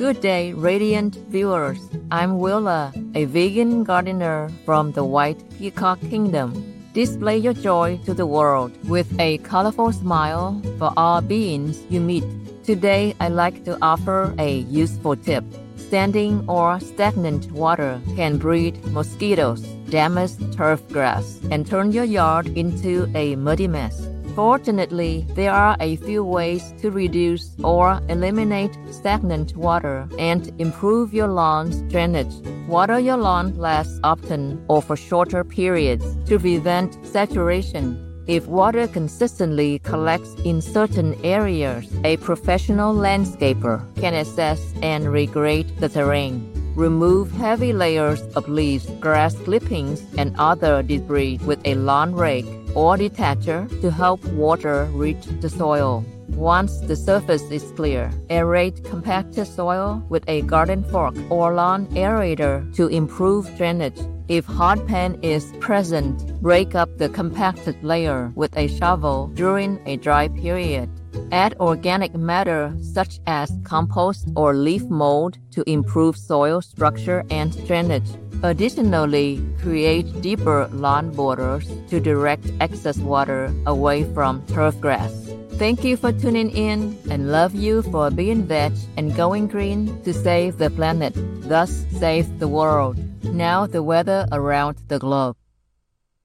Good day, radiant viewers. I'm Willa, a vegan gardener from the White Peacock Kingdom. Display your joy to the world with a colorful smile for all beings you meet. Today, I'd like to offer a useful tip. Standing or stagnant water can breed mosquitoes, damage turf grass, and turn your yard into a muddy mess. Fortunately, there are a few ways to reduce or eliminate stagnant water and improve your lawn's drainage. Water your lawn less often or for shorter periods to prevent saturation. If water consistently collects in certain areas, a professional landscaper can assess and regrade the terrain. Remove heavy layers of leaves, grass clippings, and other debris with a lawn rake or detacher to help water reach the soil. Once the surface is clear, aerate compacted soil with a garden fork or lawn aerator to improve drainage. If hot pan is present, break up the compacted layer with a shovel during a dry period. Add organic matter such as compost or leaf mold to improve soil structure and drainage. Additionally, create deeper lawn borders to direct excess water away from turf grass. Thank you for tuning in and love you for being veg and going green to save the planet, thus save the world. Now the weather around the globe.